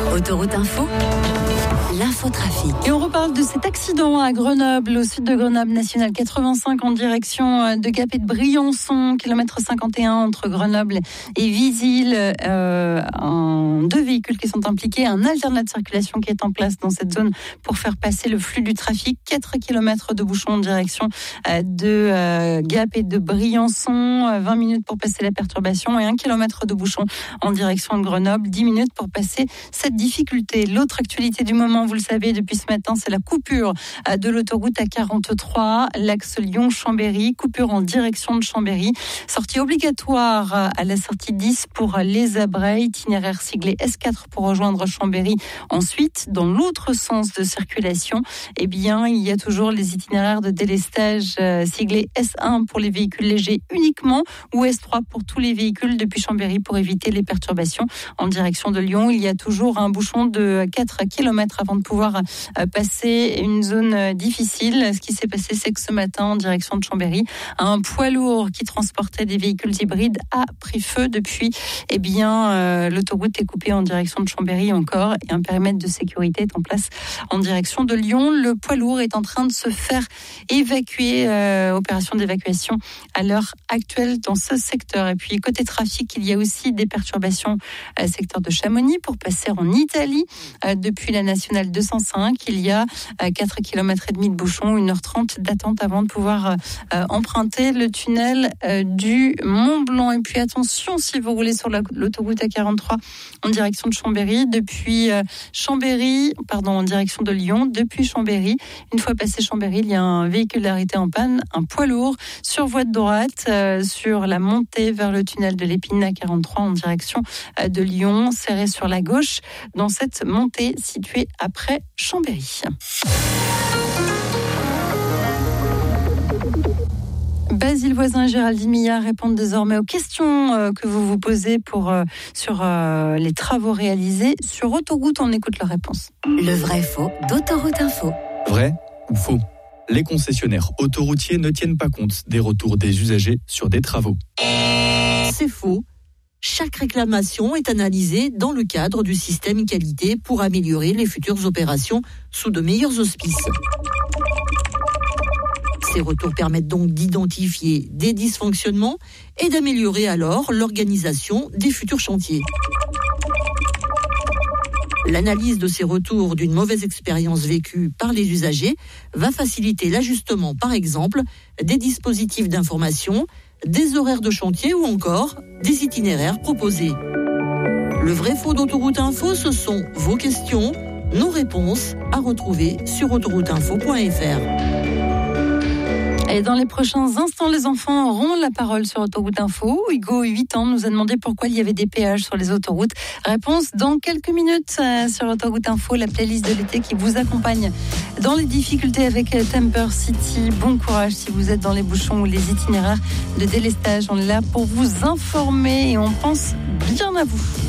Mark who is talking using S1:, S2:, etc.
S1: Autoroute Info, l'infotrafic.
S2: Et on reparle de cet accident à Grenoble, au sud de Grenoble, nationale 85 en direction de Gap et de Briançon, kilomètre 51 entre Grenoble et Visil. Deux véhicules qui sont impliqués, un alternat de circulation qui est en place dans cette zone pour faire passer le flux du trafic. 4 km de bouchons en direction de Gap et de Briançon, 20 minutes pour passer la perturbation et 1 km de bouchons en direction de Grenoble, 10 minutes pour passer cette difficulté. L'autre actualité du moment, vous le savez, depuis ce matin, c'est la coupure de l'autoroute A43, l'axe Lyon-Chambéry, coupure en direction de Chambéry. Sortie obligatoire à la sortie 10 pour les Abrets, itinéraire siglé S4 pour rejoindre Chambéry. Ensuite, dans l'autre sens de circulation, eh bien, il y a toujours les itinéraires de délestage siglés S1 pour les véhicules légers uniquement ou S3 pour tous les véhicules depuis Chambéry pour éviter les perturbations en direction de Lyon. Il y a toujours un bouchon de 4 km avant de pouvoir passer une zone difficile. Ce qui s'est passé, c'est que ce matin, en direction de Chambéry, un poids lourd qui transportait des véhicules hybrides a pris feu. Depuis, eh bien, l'autoroute est coupée en direction de Chambéry encore et un périmètre de sécurité est en place en direction de Lyon. Le poids lourd est en train de se faire évacuer, opération d'évacuation à l'heure actuelle dans ce secteur. Et puis, côté trafic, il y a aussi des perturbations secteur de Chamonix pour passer en Italie. Depuis la nationale 205, il y a 4 km et demi de bouchons, 1h30 d'attente avant de pouvoir emprunter le tunnel du Mont-Blanc. Et puis attention, si vous roulez sur l'autoroute A43 en direction de Chambéry, depuis en direction de Lyon, depuis Chambéry, une fois passé Chambéry, il y a un véhicule arrêté en panne, un poids lourd sur voie de droite, sur la montée vers le tunnel de l'Épine A43 en direction de Lyon, serré sur la gauche dans cette montée située après Chambéry. Basile Voisin et Géraldine Millard répondent désormais aux questions que vous vous posez sur les travaux réalisés sur Autoroute. On écoute leurs réponses.
S1: Le vrai-faux d'Autoroute Info.
S3: Vrai ou faux ? Les concessionnaires autoroutiers ne tiennent pas compte des retours des usagers sur des travaux.
S4: C'est faux. Chaque réclamation est analysée dans le cadre du système qualité pour améliorer les futures opérations sous de meilleurs auspices. Ces retours permettent donc d'identifier des dysfonctionnements et d'améliorer alors l'organisation des futurs chantiers. L'analyse de ces retours d'une mauvaise expérience vécue par les usagers va faciliter l'ajustement, par exemple, des dispositifs d'information, des horaires de chantier ou encore des itinéraires proposés. Le vrai-faux d'Autoroute Info, ce sont vos questions, nos réponses à retrouver sur autorouteinfo.fr.
S2: Et dans les prochains instants, les enfants auront la parole sur Autoroute Info. Hugo, 8 ans, nous a demandé pourquoi il y avait des péages sur les autoroutes. Réponse dans quelques minutes sur Autoroute Info, la playlist de l'été qui vous accompagne dans les difficultés avec Temper City. Bon courage si vous êtes dans les bouchons ou les itinéraires de délestage. On est là pour vous informer et on pense bien à vous.